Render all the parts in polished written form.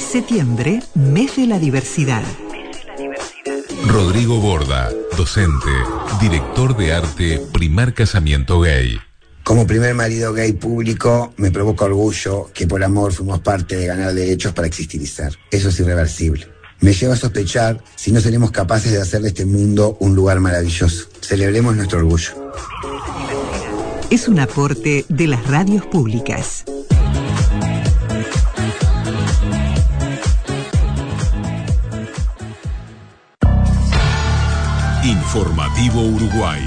Septiembre, mes de la diversidad. Rodrigo Borda, docente, director de arte, Primer Casamiento Gay. Como primer marido gay público, me provoca orgullo que por amor fuimos parte de ganar derechos para existir y ser. Eso es irreversible. Me lleva a sospechar si no seremos capaces de hacer de este mundo un lugar maravilloso. Celebremos nuestro orgullo. Es un aporte de las radios públicas. Informativo Uruguay.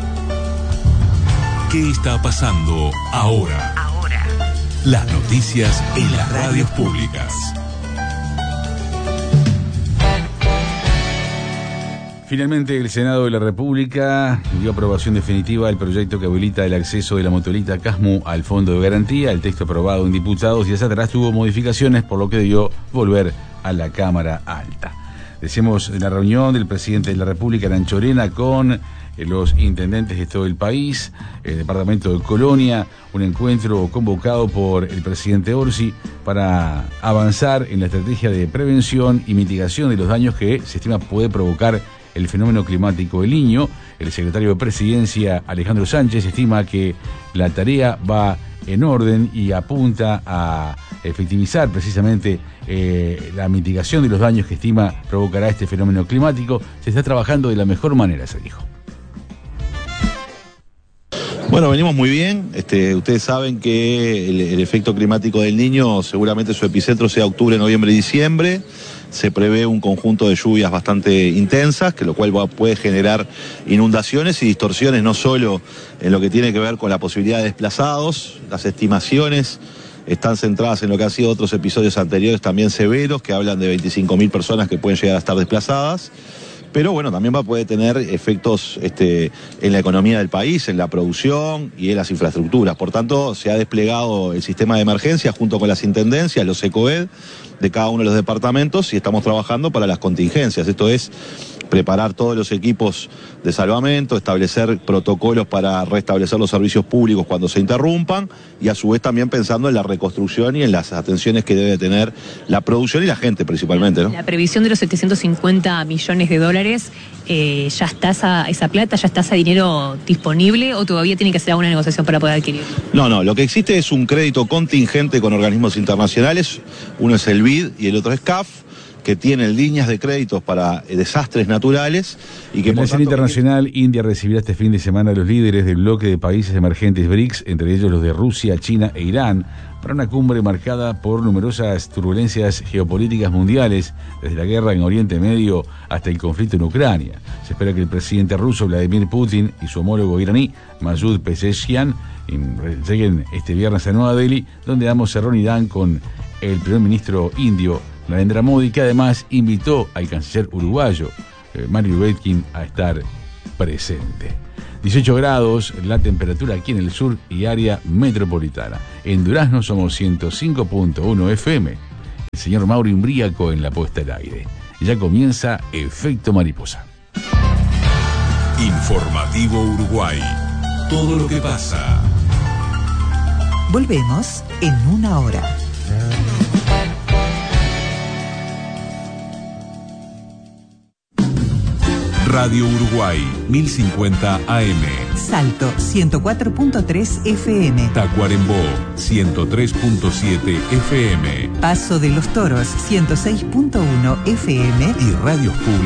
¿Qué está pasando ahora? Las noticias en las radios públicas. Finalmente, el Senado de la República dio aprobación definitiva al proyecto que habilita el acceso de la motorista Casmu al Fondo de Garantía. El texto aprobado en diputados y hacia atrás tuvo modificaciones, por lo que debió volver a la Cámara Alta. Decimos en la reunión del presidente de la República, Nacho Orena, con los intendentes de todo el país, el departamento de Colonia, un encuentro convocado por el presidente Orsi para avanzar en la estrategia de prevención y mitigación de los daños que se estima puede provocar el fenómeno climático El Niño. El secretario de Presidencia, Alejandro Sánchez, estima que la tarea va en orden y apunta a efectivizar precisamente la mitigación de los daños que estima provocará este fenómeno climático. Se está trabajando de la mejor manera, se dijo. Bueno, venimos muy bien. Ustedes saben que el efecto climático del Niño seguramente su epicentro sea octubre, noviembre y diciembre. Se prevé un conjunto de lluvias bastante intensas, que lo cual puede generar inundaciones y distorsiones no solo en lo que tiene que ver con la posibilidad de desplazados. Las estimaciones están centradas en lo que han sido otros episodios anteriores también severos, que hablan de 25.000 personas que pueden llegar a estar desplazadas. Pero bueno, también puede tener efectos en la economía del país, en la producción y en las infraestructuras. Por tanto, se ha desplegado el sistema de emergencia junto con las intendencias, los ECOED de cada uno de los departamentos, y estamos trabajando para las contingencias. Esto es preparar todos los equipos de salvamento, establecer protocolos para restablecer los servicios públicos cuando se interrumpan, y a su vez también pensando en la reconstrucción y en las atenciones que debe tener la producción y la gente principalmente, ¿no? La previsión de los 750 millones de dólares, ¿ya está esa plata, ya está ese dinero disponible o todavía tiene que hacer alguna negociación para poder adquirirlo? No, lo que existe es un crédito contingente con organismos internacionales. Uno es el BID y el otro es CAF, que tienen líneas de créditos para desastres naturales y que... En la escena internacional, India recibirá este fin de semana a los líderes del bloque de países emergentes BRICS, entre ellos los de Rusia, China e Irán, para una cumbre marcada por numerosas turbulencias geopolíticas mundiales, desde la guerra en Oriente Medio hasta el conflicto en Ucrania. Se espera que el presidente ruso Vladimir Putin y su homólogo iraní Masoud Pezeshkian lleguen este viernes a Nueva Delhi, donde ambos se reunirán con el primer ministro indio Narendra Modi, que además invitó al canciller uruguayo Mario Betkin a estar presente. 18 grados la temperatura aquí en el sur y área metropolitana. En Durazno somos 105.1 FM. El señor Mauro Imbríaco en la puesta al aire. Ya comienza Efecto Mariposa. Informativo Uruguay. Todo lo que pasa. Volvemos en una hora. Radio Uruguay, 1050 AM. Salto, 104.3 FM. Tacuarembó, 103.7 FM. Paso de los Toros, 106.1 FM. Y radios públicas.